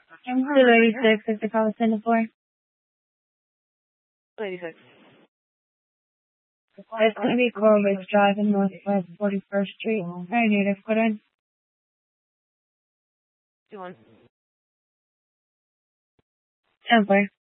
I'm 286 is the call intended for. 286. It's going to be Corbett Drive in Northwest 41st Street. I need to put in. 2-1. Temper.